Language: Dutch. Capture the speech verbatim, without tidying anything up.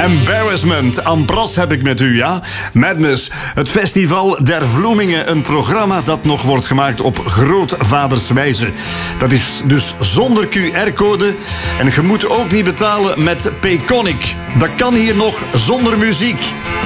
Embarrassment. Ambras heb ik met u, ja? Madness. Het Festival der Vloemingen. Een programma dat nog wordt gemaakt op grootvaderswijze. Dat is dus zonder Q R-code. En je moet ook niet betalen met Payconic. Dat kan hier nog zonder muziek.